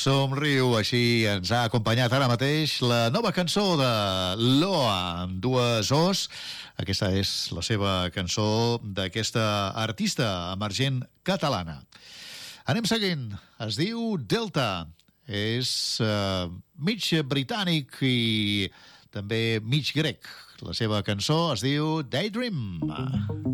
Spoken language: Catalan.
somriu, així ens ha acompanyat ara mateix la nova cançó de Loa, amb dues O's. Aquesta és la seva cançó d'aquesta artista emergent catalana. Anem seguint. Es diu Delta. És mig britànic i també mig grec. La seva cançó es diu Daydream.